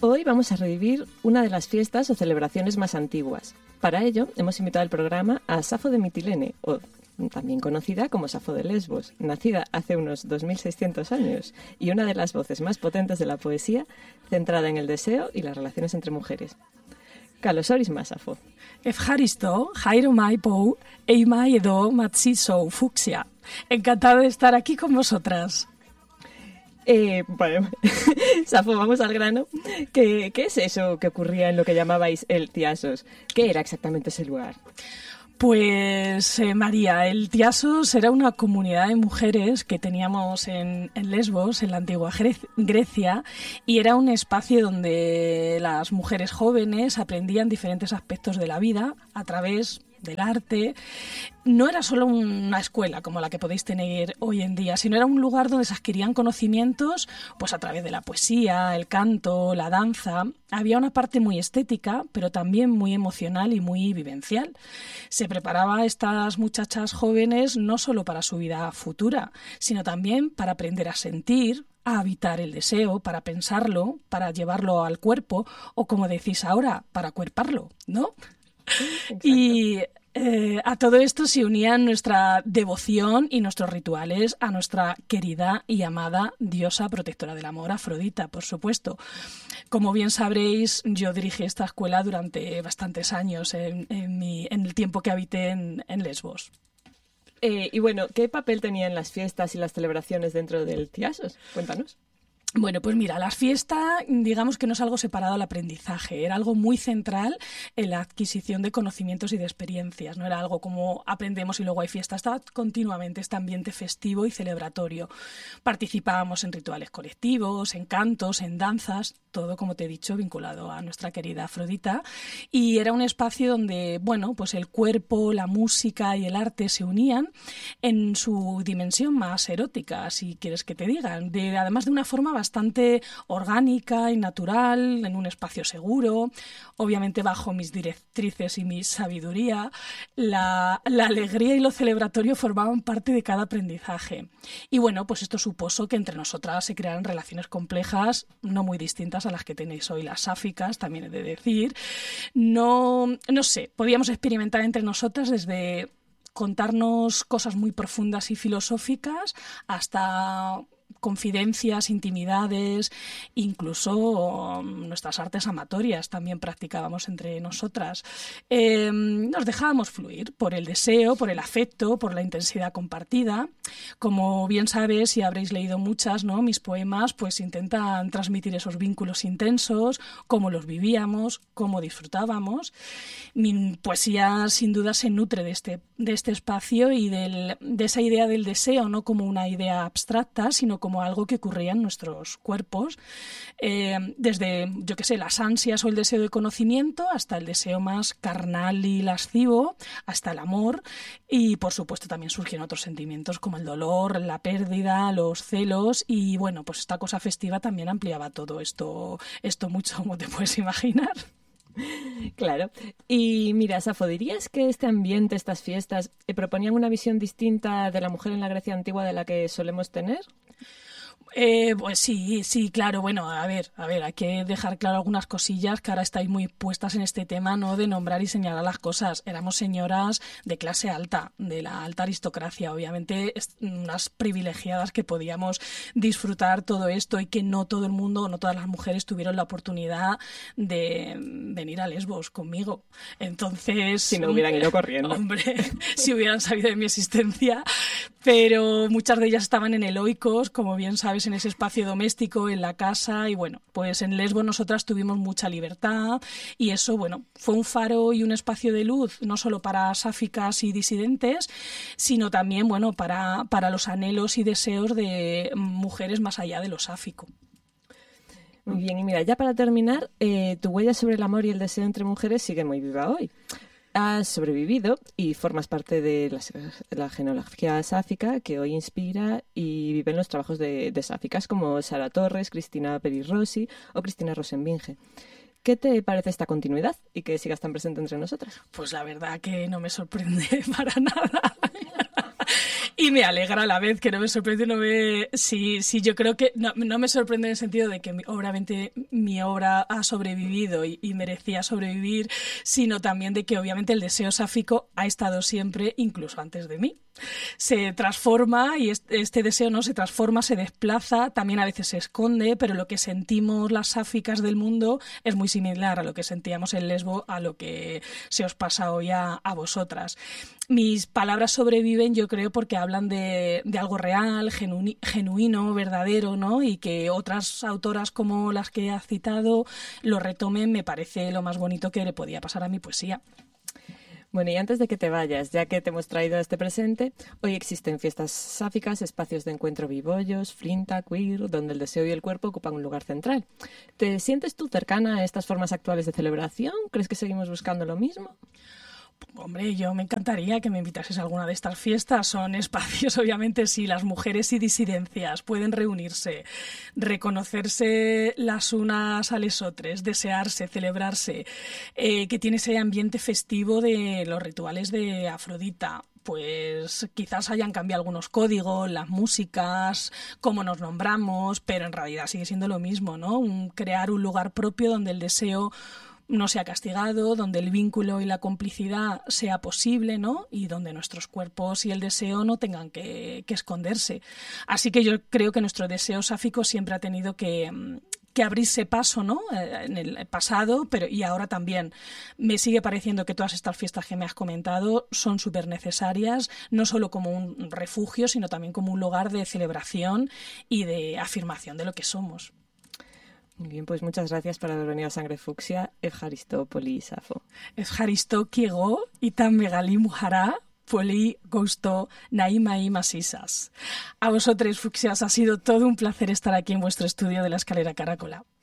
Hoy vamos a revivir una de las fiestas o celebraciones más antiguas. Para ello, hemos invitado al programa a Safo de Mitilene, o también conocida como Safo de Lesbos, nacida hace unos 2600 años y una de las voces más potentes de la poesía, centrada en el deseo y las relaciones entre mujeres. Καλωσόρισμα, Safo. Ευχαριστώ, χαίρομαι που είμαι εδώ μαζί σου, Fucsia. Encantada de estar aquí con vosotras. Bueno, Safo, vamos al grano. ¿Qué es eso que ocurría en lo que llamabais el Tiasos? ¿Qué era exactamente ese lugar? Pues María, el Tiasos era una comunidad de mujeres que teníamos en Lesbos, en la antigua Grecia, y era un espacio donde las mujeres jóvenes aprendían diferentes aspectos de la vida a través del arte. No era solo una escuela como la que podéis tener hoy en día, sino era un lugar donde se adquirían conocimientos pues a través de la poesía, el canto, la danza. Había una parte muy estética, pero también muy emocional y muy vivencial. Se preparaba a estas muchachas jóvenes no solo para su vida futura, sino también para aprender a sentir, a habitar el deseo, para pensarlo, para llevarlo al cuerpo o, como decís ahora, para acuerparlo, ¿no? Exacto. Y a todo esto se unían nuestra devoción y nuestros rituales a nuestra querida y amada diosa protectora del amor, Afrodita, por supuesto. Como bien sabréis, yo dirigí esta escuela durante bastantes años en el tiempo que habité en Lesbos. Y bueno, ¿qué papel tenían las fiestas y las celebraciones dentro del Tiasos? Cuéntanos. Bueno, pues mira, la fiesta, digamos que no es algo separado al aprendizaje, era algo muy central en la adquisición de conocimientos y de experiencias, no era algo como aprendemos y luego hay fiesta, estaba continuamente este ambiente festivo y celebratorio. Participábamos en rituales colectivos, en cantos, en danzas, todo, como te he dicho, vinculado a nuestra querida Afrodita, y era un espacio donde, bueno, pues el cuerpo, la música y el arte se unían en su dimensión más erótica, si quieres que te diga, además de una forma bastante orgánica y natural, en un espacio seguro, obviamente bajo mis directrices y mi sabiduría. La alegría y lo celebratorio formaban parte de cada aprendizaje. Y bueno, pues esto supuso que entre nosotras se crearan relaciones complejas, no muy distintas a las que tenéis hoy las sáficas, también he de decir. No sé, podíamos experimentar entre nosotras desde contarnos cosas muy profundas y filosóficas hasta confidencias, intimidades, incluso nuestras artes amatorias también practicábamos entre nosotras. Nos dejábamos fluir por el deseo, por el afecto, por la intensidad compartida. Como bien sabes, y habréis leído muchas, ¿no? Mis poemas pues intentan transmitir esos vínculos intensos, cómo los vivíamos, cómo disfrutábamos. Mi poesía sin duda se nutre de este espacio y de esa idea del deseo, no como una idea abstracta, sino como algo que ocurría en nuestros cuerpos, desde, yo qué sé, las ansias o el deseo de conocimiento hasta el deseo más carnal y lascivo, hasta el amor, y por supuesto también surgieron otros sentimientos como el dolor, la pérdida, los celos, y bueno, pues esta cosa festiva también ampliaba todo esto mucho, como te puedes imaginar. Claro. Y mira, Safo, ¿dirías que este ambiente, estas fiestas, proponían una visión distinta de la mujer en la Grecia antigua de la que solemos tener? Pues sí, claro. Bueno, a ver, hay que dejar claro algunas cosillas que ahora estáis muy puestas en este tema, ¿no? De nombrar y señalar las cosas. Éramos señoras de clase alta, de la alta aristocracia, obviamente unas privilegiadas que podíamos disfrutar todo esto y que no todo el mundo, no todas las mujeres tuvieron la oportunidad de venir a Lesbos conmigo. Entonces, si no hubieran ido corriendo. Hombre, si hubieran sabido de mi existencia, pero muchas de ellas estaban en Eloicos, como bien sabes, en ese espacio doméstico, en la casa, y bueno, pues en Lesbos nosotras tuvimos mucha libertad y eso, bueno, fue un faro y un espacio de luz, no solo para sáficas y disidentes, sino también, bueno, para los anhelos y deseos de mujeres más allá de lo sáfico. Muy bien, y mira, ya para terminar, tu huella sobre el amor y el deseo entre mujeres sigue muy viva hoy. Has sobrevivido y formas parte de la genealogía sáfica que hoy inspira y vive en los trabajos de sáficas como Sara Torres, Cristina Peri Rossi o Cristina Rosenbinge. ¿Qué te parece esta continuidad y que sigas tan presente entre nosotras? Pues la verdad que no me sorprende para nada. Y me alegra a la vez, que no me sorprende, sí, yo creo que no me sorprende en el sentido de que obviamente mi obra ha sobrevivido y merecía sobrevivir, sino también de que obviamente el deseo sáfico ha estado siempre, incluso antes de mí. Se transforma y este deseo no se transforma, se desplaza, también a veces se esconde, pero lo que sentimos las sáficas del mundo es muy similar a lo que sentíamos en Lesbo, a lo que se os pasa hoy a vosotras. Mis palabras sobreviven, yo creo, porque hablan de algo real, genuino, verdadero, ¿no? Y que otras autoras como las que has citado lo retomen, me parece lo más bonito que le podía pasar a mi poesía. Bueno, y antes de que te vayas, ya que te hemos traído a este presente, hoy existen fiestas sáficas, espacios de encuentro bibollos, flinta, queer, donde el deseo y el cuerpo ocupan un lugar central. ¿Te sientes tú cercana a estas formas actuales de celebración? ¿Crees que seguimos buscando lo mismo? Hombre, yo me encantaría que me invitases a alguna de estas fiestas. Son espacios, obviamente, sí, las mujeres y disidencias pueden reunirse, reconocerse las unas a les otras, desearse, celebrarse, que tiene ese ambiente festivo de los rituales de Afrodita. Pues quizás hayan cambiado algunos códigos, las músicas, cómo nos nombramos, pero en realidad sigue siendo lo mismo, ¿no? Crear un lugar propio donde el deseo no sea castigado, donde el vínculo y la complicidad sea posible, ¿no? Y donde nuestros cuerpos y el deseo no tengan que esconderse. Así que yo creo que nuestro deseo sáfico siempre ha tenido que abrirse paso, ¿no? En el pasado, pero y ahora también. Me sigue pareciendo que todas estas fiestas que me has comentado son súper necesarias, no solo como un refugio, sino también como un lugar de celebración y de afirmación de lo que somos. Muy bien, pues muchas gracias por haber venido a Sangre Fucsia, Evharisto Polisafo. Evharisto Kiego, Itan Megali Mujará, Poli Gusto Naima y Masisas. A vosotros, Fucsias, ha sido todo un placer estar aquí en vuestro estudio de la Escalera Caracola.